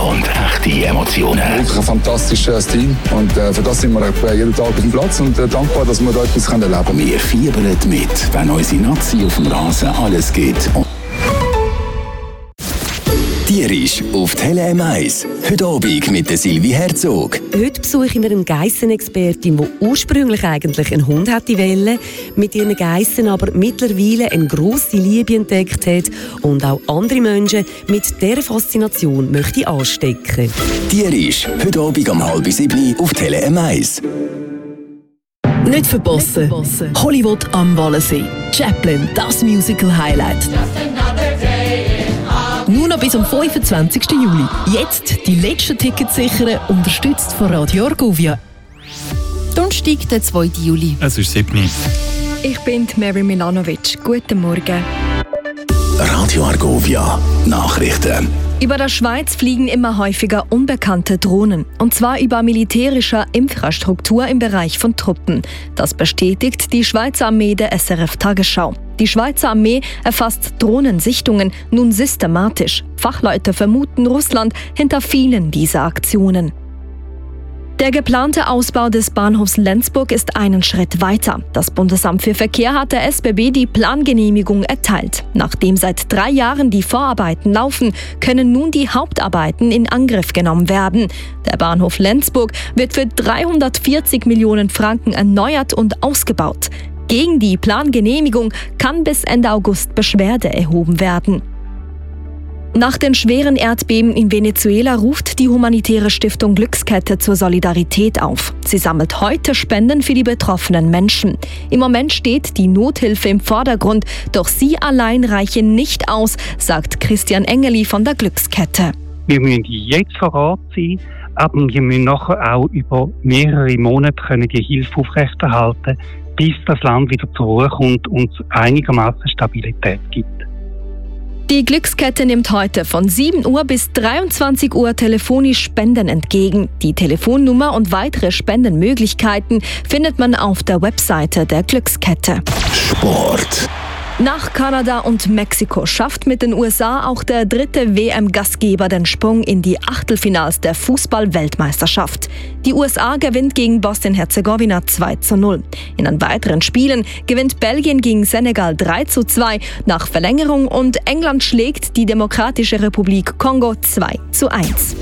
und echte Emotionen. Wirklich ein fantastisches Team und für das sind wir jeden Tag auf dem Platz und dankbar, dass wir da etwas erleben können. Wir fiebern mit, wenn unsere Nazi auf dem Rasen alles gibt. Tierisch auf Tele M1. Heute Abend mit der Silvi Herzog. Heute besuche ich eine Geissenexpertin, die ursprünglich eigentlich einen Hund hätte wollen, mit ihren Geissen aber mittlerweile eine grosse Liebe entdeckt hat und auch andere Menschen mit dieser Faszination möchte anstecken. Tierisch, heute Abend um 6:30 auf Tele M1. Nicht verpassen. Hollywood am Wallensee. Chaplin, das Musical-Highlight. Nur noch bis zum 25. Juli. Jetzt die letzten Tickets sichern, unterstützt von Radio Argovia. Donnerstag, der 2. Juli. Es ist 7. Ich bin Mary Milanovic. Guten Morgen. Radio Argovia, Nachrichten. Über der Schweiz fliegen immer häufiger unbekannte Drohnen. Und zwar über militärischer Infrastruktur im Bereich von Truppen. Das bestätigt die Schweizer Armee der SRF Tagesschau. Die Schweizer Armee erfasst Drohnensichtungen nun systematisch. Fachleute vermuten Russland hinter vielen dieser Aktionen. Der geplante Ausbau des Bahnhofs Lenzburg ist einen Schritt weiter. Das Bundesamt für Verkehr hat der SBB die Plangenehmigung erteilt. Nachdem seit 3 Jahren die Vorarbeiten laufen, können nun die Hauptarbeiten in Angriff genommen werden. Der Bahnhof Lenzburg wird für 340 Millionen Franken erneuert und ausgebaut. Gegen die Plangenehmigung kann bis Ende August Beschwerde erhoben werden. Nach den schweren Erdbeben in Venezuela ruft die humanitäre Stiftung Glückskette zur Solidarität auf. Sie sammelt heute Spenden für die betroffenen Menschen. Im Moment steht die Nothilfe im Vordergrund, doch sie allein reichen nicht aus, sagt Christian Engeli von der Glückskette. Wir müssen jetzt verrat sein, aber wir müssen nachher auch über mehrere Monate die Hilfe aufrechterhalten, bis das Land wieder zur Ruhe kommt und einigermaßen Stabilität gibt. Die Glückskette nimmt heute von 7 Uhr bis 23 Uhr telefonisch Spenden entgegen. Die Telefonnummer und weitere Spendenmöglichkeiten findet man auf der Webseite der Glückskette. Sport. Nach Kanada und Mexiko schafft mit den USA auch der 3. WM-Gastgeber den Sprung in die Achtelfinals der Fußball-Weltmeisterschaft. Die USA gewinnt gegen Bosnien-Herzegowina 2:0. In den weiteren Spielen gewinnt Belgien gegen Senegal 3:2 nach Verlängerung und England schlägt die Demokratische Republik Kongo 2:1.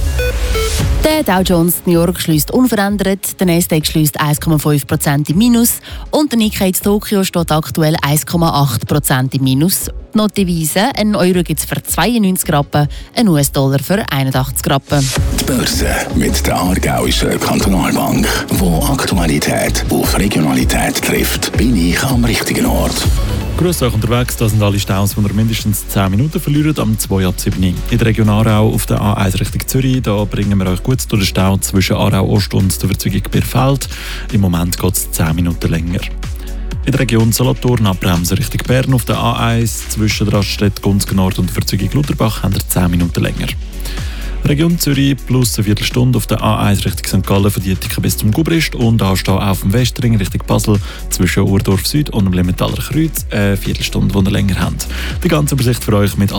Der Dow Jones New York schliesst unverändert, der Nasdaq schliesst 1,5% im Minus und der Nikkei in Tokio steht aktuell 1,8% im Minus. Noch die Devise, ein Euro gibt es für 92 Rappen, ein US-Dollar für 81 Rappen. Die Börse mit der Aargauischen Kantonalbank, wo Aktualität auf Regionalität trifft, bin ich am richtigen Ort. Grüß euch unterwegs, das sind alle Staus, die ihr mindestens 10 Minuten verlieren, am 2:07. In der Region Aarau auf der A1 Richtung Zürich, da bringen wir euch gut durch den Stau zwischen Aarau Ost und der Verzweigung Birfeld. Im Moment geht es 10 Minuten länger. In der Region Solothurn abbremsen Richtung Bern auf der A1 zwischen der Raststätte Gunzgen Nord und der Verzweigung Lutherbach haben wir 10 Minuten länger. Region Zürich plus eine Viertelstunde auf der A1 Richtung St. Gallen von Dietiken bis zum Gubrist und anstehen auf dem Westring Richtung Basel zwischen Urdorf Süd und dem Limentaler Kreuz eine Viertelstunde, die ihr länger habt. Die ganze Übersicht für euch mit